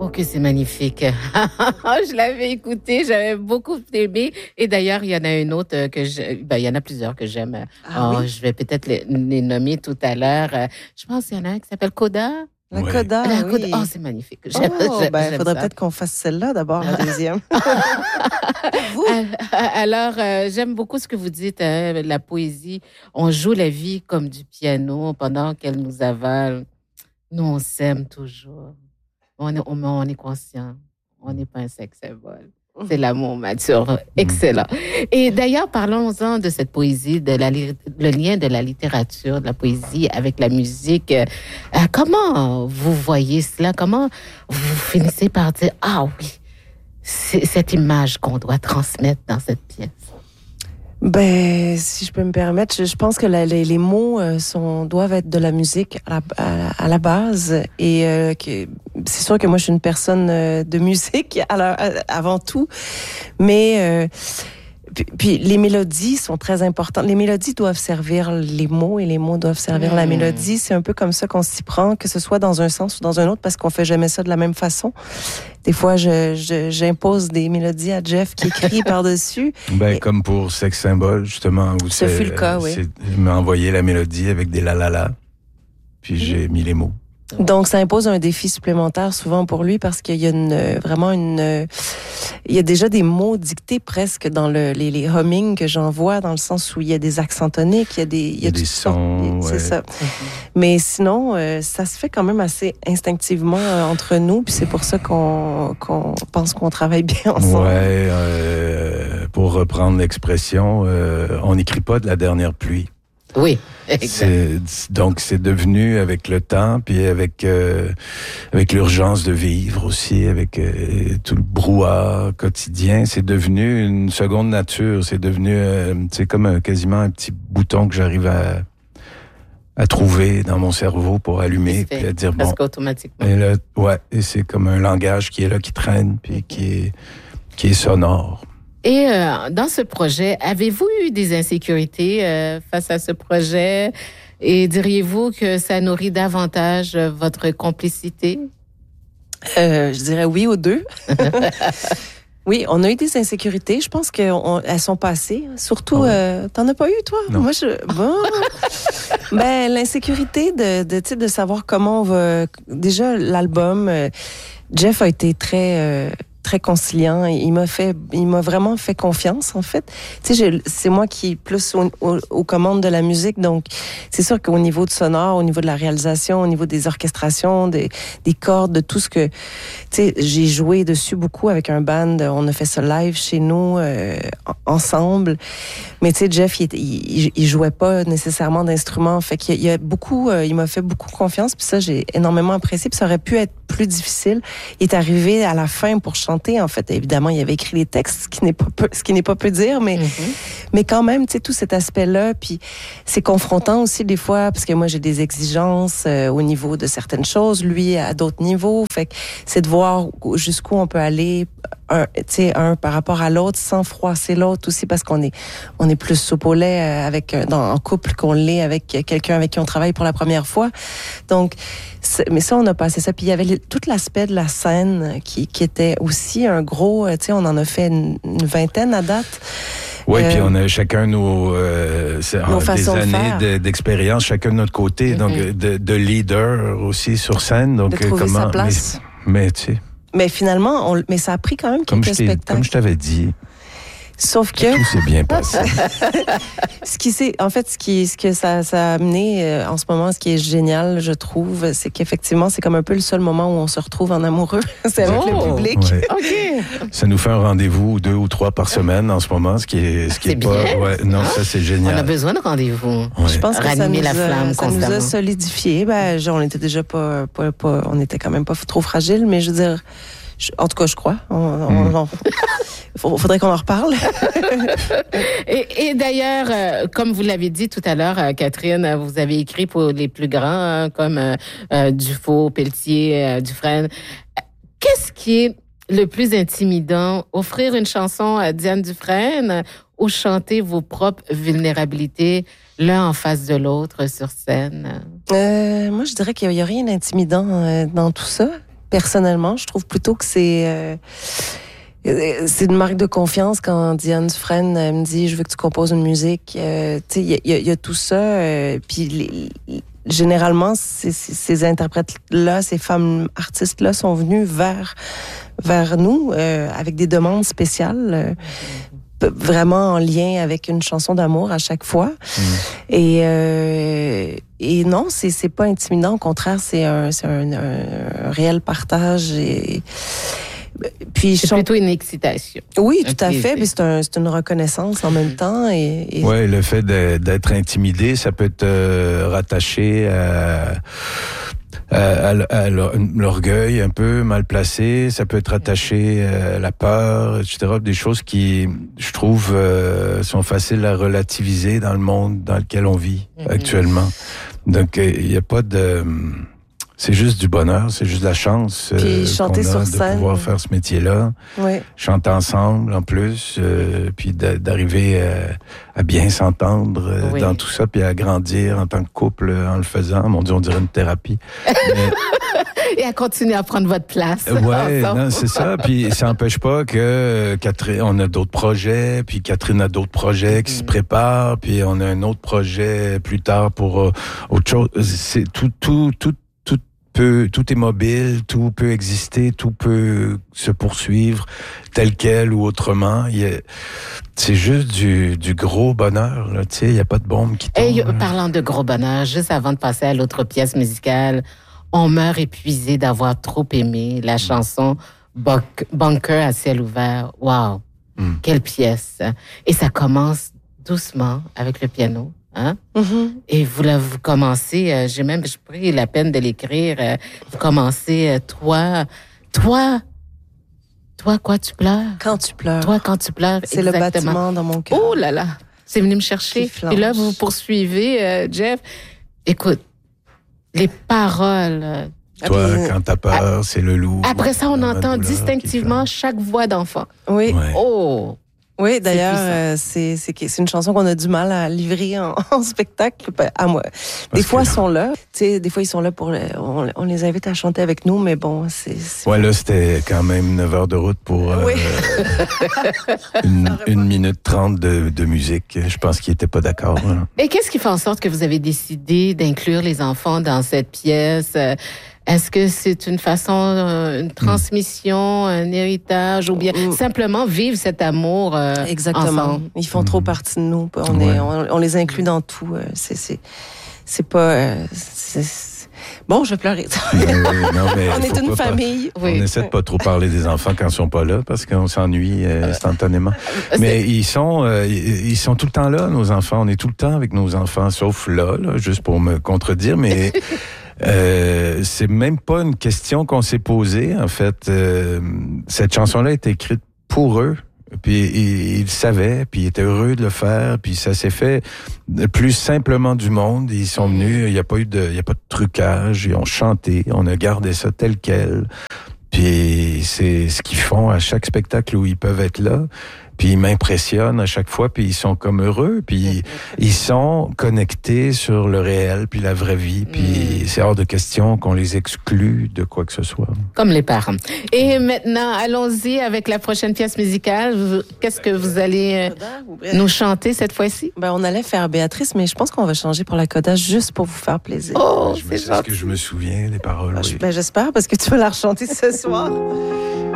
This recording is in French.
Oh, que c'est magnifique. Je l'avais écouté, j'avais beaucoup aimé. Et d'ailleurs, il y en a une autre il y en a plusieurs que j'aime. Oui? Je vais peut-être les nommer tout à l'heure. Je pense qu'il y en a un qui s'appelle Coda. La Coda, La oui. Coda. Oh, c'est magnifique. Il faudrait peut-être qu'on fasse celle-là d'abord, la deuxième. Vous? Alors, j'aime beaucoup ce que vous dites, la poésie. On joue la vie comme du piano pendant qu'elle nous avale. Nous, on s'aime toujours. On est conscient. On n'est pas un sex symbole. C'est l'amour mature. Excellent. Et d'ailleurs, parlons-en de cette poésie, le lien de la littérature, de la poésie avec la musique. Comment vous voyez cela? Comment vous finissez par dire, ah oui, c'est cette image qu'on doit transmettre dans cette pièce? Ben, si je peux me permettre, je pense que les mots doivent être de la musique à la base, et c'est sûr que moi je suis une personne de musique avant tout, mais puis les mélodies sont très importantes. Les mélodies doivent servir les mots et les mots doivent servir la mélodie. C'est un peu comme ça qu'on s'y prend, que ce soit dans un sens ou dans un autre, parce qu'on fait jamais ça de la même façon. Des fois, j'impose des mélodies à Jeff qui écrit par-dessus. Ben, comme pour Sex Symbol, justement. Où ce fut le cas, oui. Il m'a envoyé la mélodie avec des la-la-la, puis j'ai mis les mots. Donc, ça impose un défi supplémentaire souvent pour lui parce qu'il y a il y a déjà des mots dictés presque dans les hummings que j'envoie, dans le sens où il y a des accents toniques, il y a des sons, c'est ça. Mais sinon, ça se fait quand même assez instinctivement entre nous, puis c'est pour ça qu'on pense qu'on travaille bien ensemble. Ouais, pour reprendre l'expression, on n'écrit pas de la dernière pluie. Oui, exact. Donc, c'est devenu, avec le temps, puis avec l'urgence de vivre aussi, avec tout le brouhaha quotidien, c'est devenu une seconde nature. C'est devenu, c'est comme quasiment un petit bouton que j'arrive à trouver dans mon cerveau pour allumer, puis à dire presque automatiquement. Et là, et c'est comme un langage qui est là, qui traîne, puis qui est sonore. Et dans ce projet, avez-vous eu des insécurités face à ce projet? Et diriez-vous que ça nourrit davantage votre complicité? Je dirais oui aux deux. Oui, on a eu des insécurités. Je pense qu'elles sont passées. Surtout, t'en as pas eu, toi? Non. Moi, Ben, l'insécurité de savoir comment on va... Déjà, l'album, Jeff a été très conciliant. Il m'a vraiment fait confiance, en fait. Tu sais, c'est moi qui est plus aux commandes de la musique, donc c'est sûr qu'au niveau du sonore, au niveau de la réalisation, au niveau des orchestrations, des cordes, de tout ce que... Tu sais, j'ai joué dessus beaucoup avec un band. On a fait ça live chez nous, ensemble. Mais tu sais, Jeff, il jouait pas nécessairement d'instruments. Fait qu'il y a beaucoup... il m'a fait beaucoup confiance, puis ça, j'ai énormément apprécié. Puis ça aurait pu être plus difficile. Il est arrivé à la fin pour chanter, en fait. Évidemment, il avait écrit les textes, ce qui n'est pas peu dire, mais quand même, tu sais, tout cet aspect-là, puis c'est confrontant aussi des fois, parce que moi, j'ai des exigences au niveau de certaines choses, lui à d'autres niveaux. Fait que c'est de voir jusqu'où on peut aller, un par rapport à l'autre, sans froisser l'autre aussi, parce qu'on est plus soupe au lait en couple qu'on l'est avec quelqu'un avec qui on travaille pour la première fois. Donc, mais ça, on a passé ça. Puis il y avait tout l'aspect de la scène qui était aussi un gros... Tu sais, on en a fait une vingtaine à date. Oui, puis on a chacun nos façons des années de d'expérience, chacun de notre côté, donc de leader aussi sur scène. Donc, de trouver sa place. Mais tu sais... Mais finalement, mais ça a pris quand même quelques spectacles. Comme je t'avais dit... Sauf que tout s'est bien passé. Ce que ça a amené en ce moment, ce qui est génial, je trouve, c'est qu'effectivement, c'est comme un peu le seul moment où on se retrouve en amoureux. C'est avec le public. Ouais. OK. Ça nous fait un rendez-vous 2 ou 3 par semaine en ce moment, ce qui est pas... bien. Ouais, non, ça, c'est génial. On a besoin de rendez-vous. Ouais. Je pense que ça nous constamment. a solidifié. Ben, on était déjà pas, on était quand même pas trop fragile, mais je veux dire, en tout cas, je crois. Faudrait qu'on en reparle. Et d'ailleurs, comme vous l'avez dit tout à l'heure, Catherine, vous avez écrit pour les plus grands, comme Dufault, Pelletier, Dufresne. Qu'est-ce qui est le plus intimidant? Offrir une chanson à Diane Dufresne ou chanter vos propres vulnérabilités l'un en face de l'autre sur scène? Moi, je dirais qu'il n'y a rien d'intimidant dans tout ça. personnellement. Je trouve plutôt que c'est une marque de confiance quand Diane Dufresne me dit « Je veux que tu composes une musique ». Tu sais, il y a tout ça. Puis généralement, ces interprètes-là, ces femmes artistes-là sont venues vers nous avec des demandes spéciales, vraiment en lien avec une chanson d'amour à chaque fois. Et non, c'est pas intimidant. Au contraire, c'est un réel partage. Puis c'est plutôt une excitation. Oui, tout à fait. Puis c'est une reconnaissance en même temps. Oui, le fait d'être intimidé, ça peut être rattaché à l'orgueil un peu mal placé. Ça peut être rattaché à la peur, etc. Des choses qui, je trouve, sont faciles à relativiser dans le monde dans lequel on vit actuellement. Donc, il n'y a pas de... C'est juste du bonheur, c'est juste la chance chanter qu'on a sur de scène. pouvoir faire ce métier-là. Oui. Chanter ensemble en plus, puis d'arriver à bien s'entendre dans tout ça, puis à grandir en tant que couple en le faisant. Mon Dieu, on dirait une thérapie. Et à continuer à prendre votre place. Ouais, non, c'est ça. Puis ça n'empêche pas que Catherine, on a d'autres projets, puis Catherine a d'autres projets qui se préparent, puis on a un autre projet plus tard pour autre chose. C'est tout est mobile, tout peut exister, tout peut se poursuivre tel quel ou autrement. C'est juste du gros bonheur, là. Tu sais, il n'y a pas de bombe qui tombe. Et parlant de gros bonheur, juste avant de passer à l'autre pièce musicale, on meurt épuisé d'avoir trop aimé la chanson Bunker à ciel ouvert. Wow! Quelle pièce! Et ça commence doucement avec le piano. Hein? Et vous commencez, j'ai pris la peine de l'écrire, vous commencez, toi, quoi, tu pleures? Quand tu pleures. Toi, quand tu pleures, c'est exactement. Le bâtiment dans mon cœur. Oh là là, c'est venu me chercher. Et là, vous poursuivez, Jeff. Écoute, les paroles... Toi, quand t'as peur, c'est le loup. Après ça, on entend distinctivement chaque voix d'enfant. Oui. Ouais. Oh! Oui, d'ailleurs, c'est une chanson qu'on a du mal à livrer en spectacle. À moi. Des fois, ils sont là. Tu sais, des fois, ils sont là on les invite à chanter avec nous, mais bon, c'est... Ouais, là, c'était quand même 9 heures de route pour une minute 30 de musique. Je pense qu'ils n'étaient pas d'accord. Hein. Et qu'est-ce qui fait en sorte que vous avez décidé d'inclure les enfants dans cette pièce? Est-ce que c'est une façon, une transmission, un héritage, ou bien simplement vivre cet amour Exactement. Ensemble? Ils font trop partie de nous. On les inclut dans tout. C'est pas... Bon, je vais pleurer. On est une famille. On essaie de pas trop parler des enfants quand ils sont pas là parce qu'on s'ennuie instantanément. Mais ils sont tout le temps là, nos enfants. On est tout le temps avec nos enfants, sauf là, juste pour me contredire, mais... c'est même pas une question qu'on s'est posée, en fait. Cette chanson-là a été écrite pour eux. Puis ils le savaient, puis ils étaient heureux de le faire, puis ça s'est fait le plus simplement du monde. Ils sont venus, il y a pas de trucage, ils ont chanté, on a gardé ça tel quel. Puis c'est ce qu'ils font à chaque spectacle où ils peuvent être là. Puis ils m'impressionnent à chaque fois, puis ils sont comme heureux, puis ils sont connectés sur le réel, puis la vraie vie, puis c'est hors de question qu'on les exclue de quoi que ce soit. Comme les parents. Et maintenant, allons-y avec la prochaine pièce musicale. Qu'est-ce que vous allez nous chanter cette fois-ci? On allait faire Béatrice, mais je pense qu'on va changer pour la Coda juste pour vous faire plaisir. Oh, c'est gentil. Est-ce que je me souviens des paroles? Oui. J'espère, parce que tu vas la rechanter ce soir.